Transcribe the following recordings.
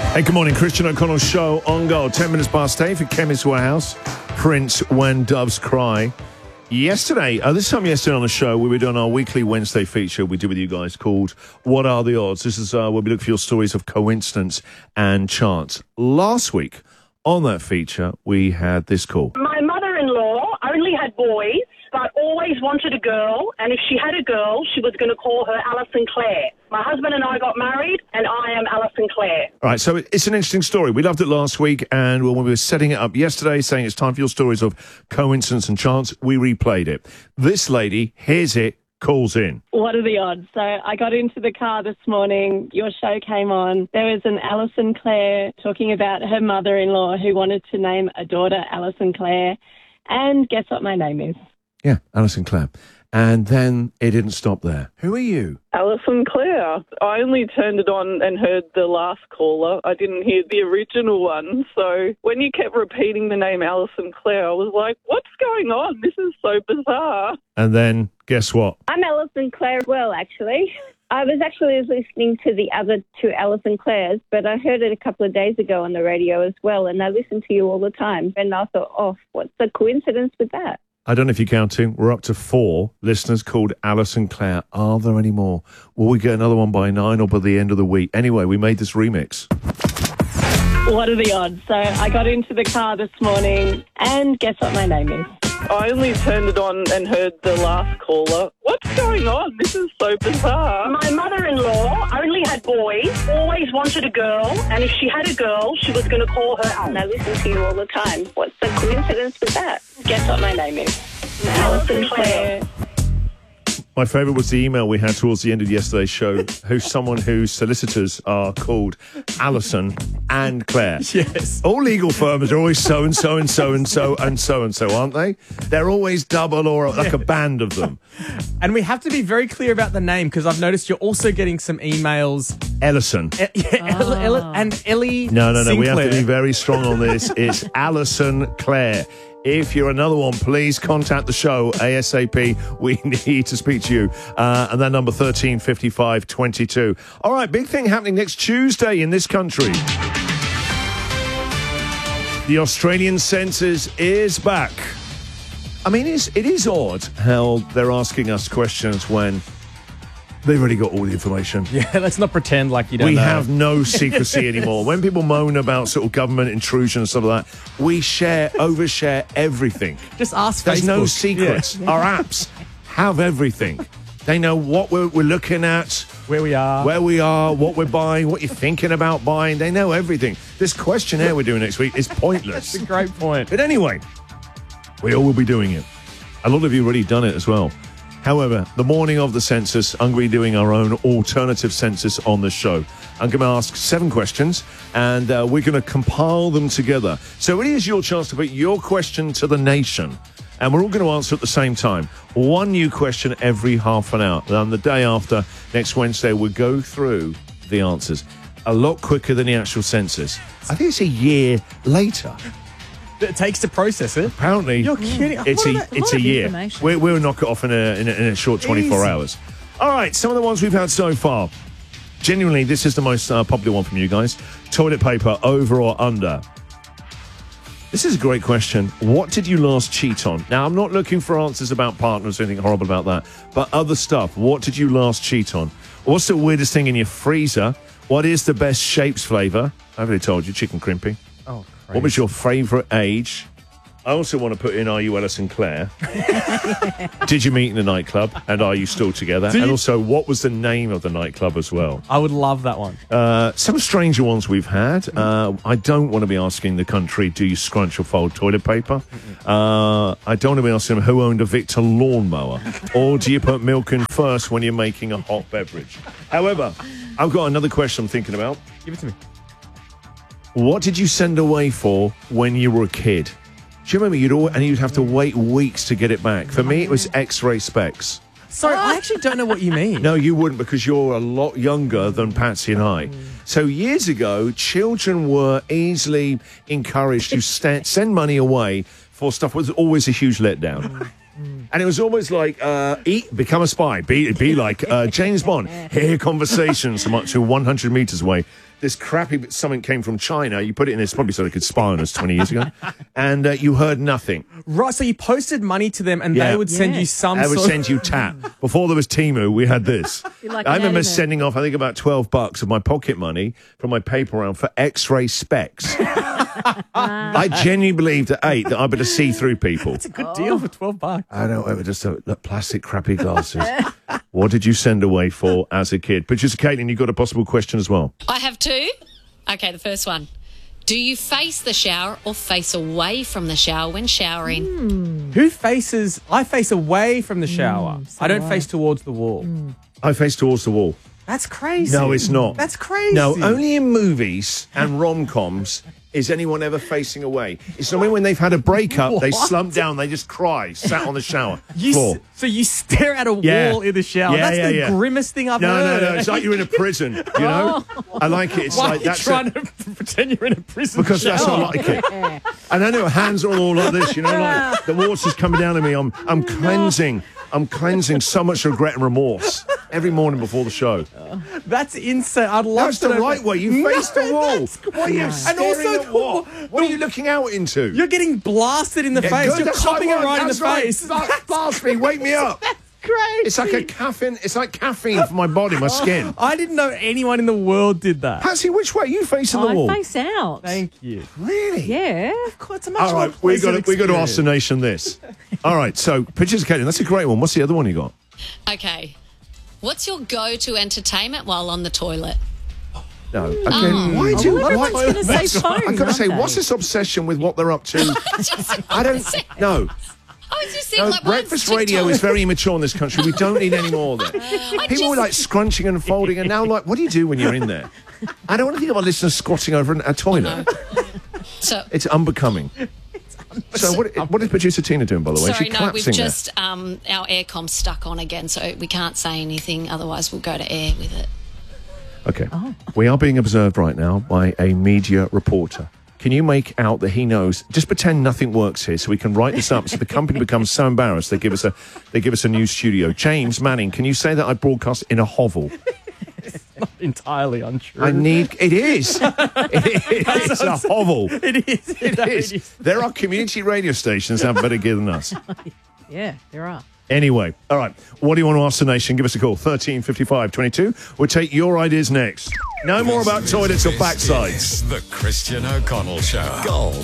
Hey, good morning. Christian O'Connell Show on Gold. 10 minutes past 8 for Chemist Warehouse. Prince, When Doves Cry. Yesterday on the show, we were doing our weekly Wednesday feature we do with you guys called What Are the Odds? This is where we look for your stories of coincidence and chance. Last week on that feature, we had this call. My mother-in-law only had boys, but always wanted a girl, and if she had a girl, she was going to call her Alison Clare. My husband and I got married, and I am Alison Clare. All right, so it's an interesting story. We loved it last week, and when we were setting it up yesterday, saying it's time for your stories of coincidence and chance, we replayed it. This lady hears it, calls in. What are the odds? So I got into the car this morning, your show came on. There was an Alison Clare talking about her mother-in-law who wanted to name a daughter Alison Clare, and guess what my name is? Yeah, Alison Clare. And then it didn't stop there. Who are you? Alison Clare. I only turned it on and heard the last caller. I didn't hear the original one. So when you kept repeating the name Alison Clare, I was like, what's going on? This is so bizarre. And then, guess what? I'm Alison Clare as well, actually. I was actually listening to the other two Alison Clares, but I heard it a couple of days ago on the radio as well, and I listen to you all the time. And I thought, oh, what's the coincidence with that? I don't know if you're counting. We're up to 4 listeners called Alison Clare. Are there any more? Will we get another one by 9 or by the end of the week? Anyway, we made this remix. What are the odds? So I got into the car this morning, and guess what my name is? I only turned it on and heard the last caller. What's going on? This is so bizarre. My mother-in-law only had boys, always wanted a girl, and if she had a girl, she was going to call her Alison. And I listen to you all the time. What's the coincidence with that? Guess what my name is? Alison Clare. My favourite was the email we had towards the end of yesterday's show, someone whose solicitors are called Alison and Clare. Yes. All legal firms are always so and so and so and so and so and so, aren't they? They're always double or like a band of them. And we have to be very clear about the name because I've noticed you're also getting some emails. Ellison. And Ellie No. Sinclair. We have to be very strong on this. It's Alison Clare. If you're another one, please contact the show ASAP. We need to speak to you. And that number 135522. All right, big thing happening next Tuesday in this country. The Australian census is back. I mean, it is odd how they're asking us questions when they've already got all the information. Yeah, let's not pretend like you don't know. We have no secrecy anymore. When people moan about sort of government intrusion and stuff like that, we overshare everything. Just ask There's Facebook. no secrets. Yeah. Our apps have everything. They know what we're looking at, Where we are, what we're buying, what you're thinking about buying. They know everything. This questionnaire we're doing next week is pointless. That's a great point. But anyway, we all will be doing it. A lot of you have already done it as well. However, the morning of the census, I'm going to be doing our own alternative census on the show. I'm going to ask 7 questions, and we're going to compile them together. So it is your chance to put your question to the nation, and we're all going to answer at the same time. 1 new question every half an hour. And the day after, next Wednesday, we'll go through the answers. A lot quicker than the actual census. I think it's a year later. It takes to process it. Apparently, You're kidding. it's a year. We'll knock it off in a short 24 hours. All right, some of the ones we've had so far. Genuinely, this is the most popular one from you guys. Toilet paper, over or under? This is a great question. What did you last cheat on? Now, I'm not looking for answers about partners or anything horrible about that, but other stuff. What did you last cheat on? What's the weirdest thing in your freezer? What is the best shapes flavour? I've already told you, chicken crimpy. Oh, What was your favourite age? I also want to put in, are you Alison Clare? Did you meet in a nightclub? And are you still together? And also, what was the name of the nightclub as well? I would love that one. Some stranger ones we've had. I don't want to be asking the country, do you scrunch or fold toilet paper? I don't want to be asking them who owned a Victor lawnmower. Or do you put milk in first when you're making a hot beverage? However, I've got another question I'm thinking about. Give it to me. What did you send away for when you were a kid? Do you remember you'd have to wait weeks to get it back? For me, it was X-ray specs. Sorry, I actually don't know what you mean. No, you wouldn't because you're a lot younger than Patsy and I. So years ago, children were easily encouraged to send money away for stuff that was always a huge letdown. And it was almost like, become a spy, be like James Bond, hear conversations from up to 100 meters away. this crappy something came from China. You put it in this probably so they could spy on us 20 years ago, and you heard nothing. Right, so you posted money to them, and they would send you some. They would send you tap. Before there was Temu, we had this. Like I remember sending off, I think, about $12 of my pocket money from my paper round for X-ray specs. I genuinely believed at 8 that I better see through people. That's a good deal for $12. I know, it was just plastic crappy glasses. What did you send away for as a kid? Producer Caitlin, you got a possible question as well. I have two. Okay, the first one. Do you face the shower or face away from the shower when showering? Who faces... I face away from the shower. I don't face towards the wall. I face towards the wall. That's crazy. No, it's not. That's crazy. No, only in movies and rom-coms is anyone ever facing away. It's normally when they've had a breakup, they slump down, they just cry, sat on the shower floor. So you stare at a wall in the shower. That's the grimmest thing I've heard. No. It's like you're in a prison, you know? I like it. It's Why like are you that's trying to pretend you're in a prison because shower? that's how I like it. And I know hands are all like this, you know, like the water's coming down on me. I'm cleansing. I'm cleansing so much regret and remorse every morning before the show. That's insane. I'd love That's to the know. right way. You face the wall. What are you And staring also at what? What are you looking out into? You're getting blasted in the face. good, You're that's copping it right in the that's right. face. Blast me, wake me up. Great. It's like a caffeine. It's like caffeine for my body, my skin. I didn't know anyone in the world did that. Patsy, which way? You facing the wall? I face out. Thank you. Really? Yeah. Of course, it's a much All right, we got to ask the nation this. All right, so pictures, Katie. That's a great one. What's the other one you got? Okay. What's your go-to entertainment while on the toilet? No. Okay. Why do you? Everyone's going to say phone. I've got to say, aren't what's they? this obsession with what they're up to? I don't know. I was just No, thinking, like, breakfast mine's radio Oh, TikTok. is very immature in this country. We don't need any more of it. People were like scrunching and folding, and now like, what do you do when you're in there? I don't want to think of our listeners squatting over a toilet. So, It's unbecoming. So what is producer Tina doing, by the way? sorry, She's no, we've collapsing just, our aircom's stuck on again, so we can't say anything, otherwise we'll go to air with it. there. Okay. We are being observed right now by a media reporter. Can you make out that he knows? Just pretend nothing works here, so we can write this up. So the company becomes so embarrassed they give us a new studio. James Manning, can you say that I broadcast in a hovel? Not entirely untrue. It is. It's a hovel. It is. It is. There are community radio stations that have better gear than us. Yeah, there are. Anyway, all right. What do you want to ask the nation? Give us a call, 13 55 22. We'll take your ideas next. No more about toilets or backsides. It's the Christian O'Connell Show. Gold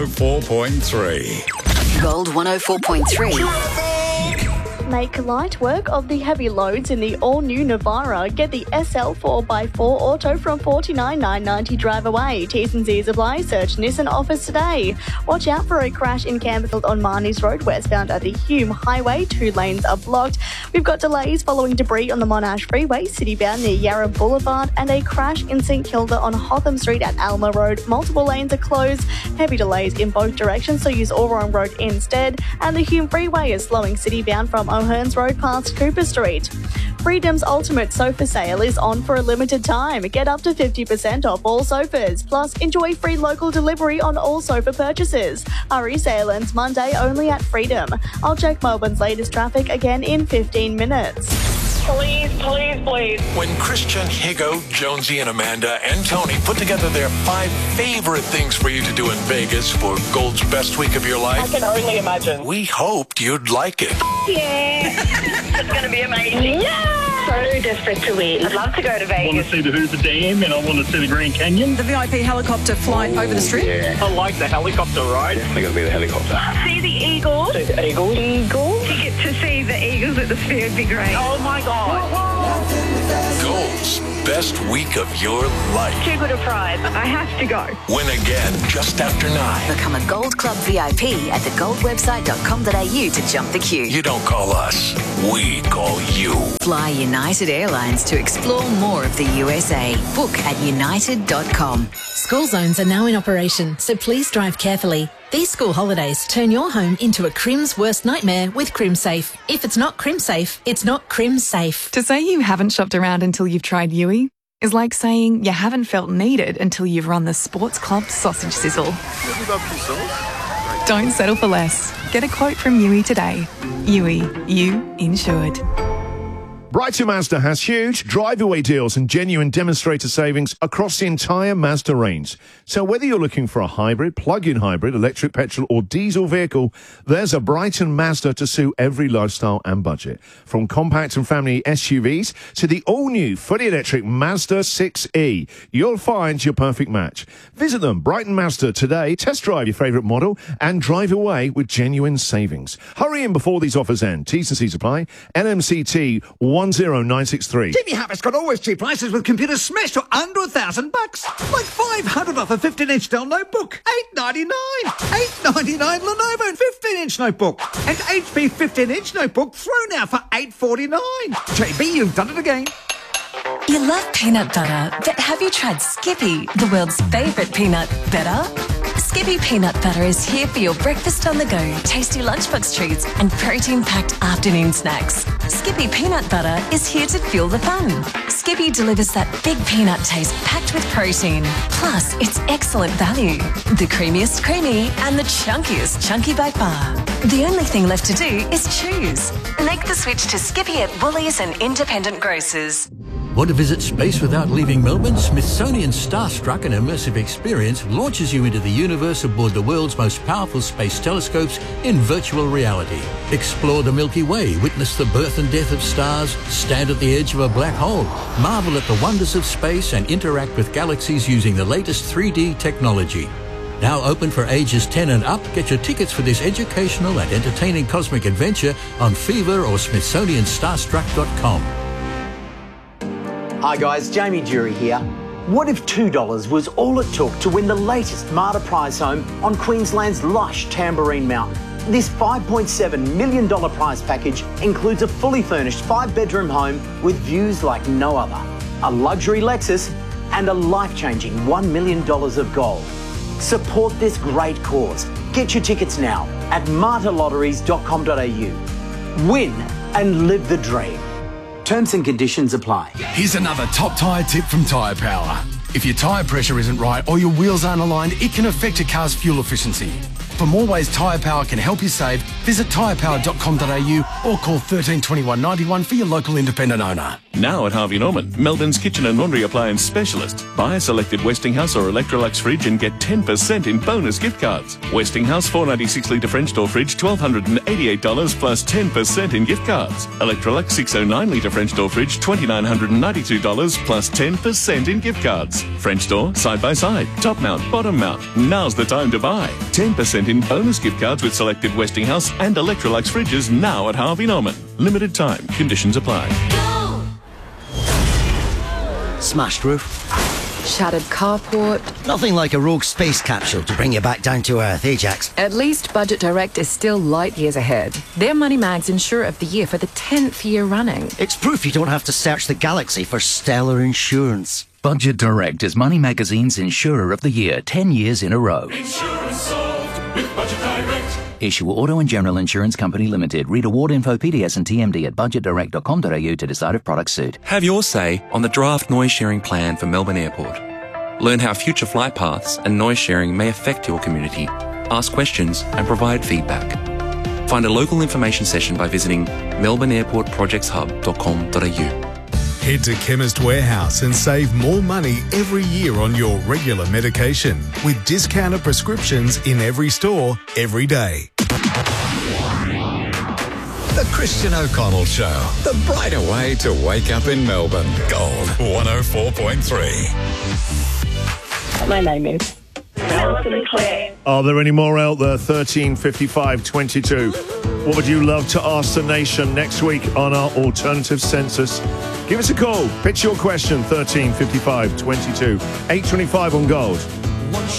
104.3. Gold 104.3. Make light work of the heavy loads in the all-new Navara. Get the SL 4x4 Auto from $49,990 drive away. T's and C's apply. Search Nissan offers today. Watch out for a crash in Campbellfield on Marnie's Road westbound at the Hume Highway. 2 lanes are blocked. We've got delays following debris on the Monash Freeway, citybound near Yarra Boulevard, and a crash in St Kilda on Hotham Street at Alma Road. Multiple lanes are closed. Heavy delays in both directions, so use Auron Road instead. And the Hume Freeway is slowing citybound from O'Hearns Road past Cooper Street. Freedom's ultimate sofa sale is on for a limited time. Get up to 50% off all sofas. Plus, enjoy free local delivery on all sofa purchases. Hurry, sale ends Monday only at Freedom. I'll check Melbourne's latest traffic again in 15 minutes. Please, please, please. When Christian, Higo, Jonesy, and Amanda and Tony put together their 5 favorite things for you to do in Vegas for Gold's best week of your I life, can only imagine. we hoped you'd like it. Yeah. It's going to be amazing. Yeah. So desperate to win. I'd love to go to I want Vegas. to see the Hoover Dam and I want to see the Grand Canyon. The VIP helicopter flight over the strip. Yeah. I like the helicopter ride. Definitely going to be the helicopter. See the Eagles. See the Eagles. Ticket to see the Eagles at the Sphere would be great. Oh my God. Gold's best week of your life. Too good a prize. I have to go. Win again just after 9. Become a Gold Club VIP at thegoldwebsite.com.au to jump the queue. You don't call us, we call you. Fly United Airlines to explore more of the USA. Book at united.com. School zones are now in operation, so please drive carefully. These school holidays turn your home into a Crim's worst nightmare with CrimSafe. If it's not CrimSafe, it's not CrimSafe. To say you haven't shopped around until you've tried Yui is like saying you haven't felt needed until you've run the Sports Club sausage sizzle. Don't settle for less. Get a quote from Yui today. Yui, you insured. Brighton Mazda has huge drive-away deals and genuine demonstrator savings across the entire Mazda range. So whether you're looking for a hybrid, plug-in hybrid, electric, petrol or diesel vehicle, there's a Brighton Mazda to suit every lifestyle and budget. From compact and family SUVs to the all-new fully electric Mazda 6e, you'll find your perfect match. Visit them, Brighton Mazda, today. Test drive your favourite model and drive away with genuine savings. Hurry in before these offers end. T's and C's apply. NMCT 10963. Jimmy Harris got always cheap prices with computers smashed to under $1,000. Like $500 off a 15-inch Dell notebook. $899. $899 Lenovo 15-inch notebook. And HP 15-inch notebook through now for $849. JB, you've done it again. You love peanut butter, but have you tried Skippy, the world's favourite peanut butter? Skippy peanut butter is here for your breakfast on the go, tasty lunchbox treats and protein-packed afternoon snacks. Skippy peanut butter is here to fuel the fun. Skippy delivers that big peanut taste packed with protein. Plus, it's excellent value. The creamiest creamy and the chunkiest chunky by far. The only thing left to do is choose. Make the switch to Skippy at Woolies and independent grocers. Want to visit space without leaving Melbourne? Smithsonian's Starstruck, an immersive experience, launches you into the universe aboard the world's most powerful space telescopes in virtual reality. Explore the Milky Way, witness the birth and death of stars, stand at the edge of a black hole, marvel at the wonders of space and interact with galaxies using the latest 3D technology. Now open for ages 10 and up. Get your tickets for this educational and entertaining cosmic adventure on Fever or SmithsonianStarstruck.com. Hi guys, Jamie Jury here. What if $2 was all it took to win the latest Marta prize home on Queensland's lush Tamborine Mountain? This $5.7 million prize package includes a fully furnished 5-bedroom home with views like no other, a luxury Lexus and a life-changing $1 million of gold. Support this great cause. Get your tickets now at martalotteries.com.au. Win and live the dream. Terms and conditions apply. Here's another top tyre tip from Tyre Power. If your tyre pressure isn't right or your wheels aren't aligned, it can affect your car's fuel efficiency. For more ways Tyre Power can help you save, visit tyrepower.com.au or call 13 21 91 for your local independent owner. Now at Harvey Norman, Melbourne's kitchen and laundry appliance specialist. Buy a selected Westinghouse or Electrolux fridge and get 10% in bonus gift cards. Westinghouse 496 litre French door fridge, $1,288 plus 10% in gift cards. Electrolux 609 litre French door fridge, $2,992 plus 10% in gift cards. French door, side by side, top mount, bottom mount. Now's the time to buy. 10% in bonus gift cards with selected Westinghouse and Electrolux fridges now at Harvey Norman. Limited time. Conditions apply. Smashed roof. Shattered carport. Nothing like a rogue space capsule to bring you back down to earth, Ajax. At least Budget Direct is still light years ahead. They're Money Mag's Insurer of the Year for the 10th year running. It's proof you don't have to search the galaxy for stellar insurance. Budget Direct is Money Magazine's Insurer of the Year 10 years in a row. Insurance solved with Budget Direct. Issue Auto and General Insurance Company Limited. Read award info, PDS and TMD at budgetdirect.com.au to decide if products suit. Have your say on the draft noise sharing plan for Melbourne Airport. Learn how future flight paths and noise sharing may affect your community. Ask questions and provide feedback. Find a local information session by visiting melbourneairportprojectshub.com.au. Head to Chemist Warehouse and save more money every year on your regular medication with discounted prescriptions in every store, every day. The Christian O'Connell Show, the brighter way to wake up in Melbourne. Gold 104.3. My name is Alison Clare. Are there any more out there? 13 55 22. What would you love to ask the nation next week on our alternative census? Give us a call. Pitch your question. 13 55 22. 825 on Gold.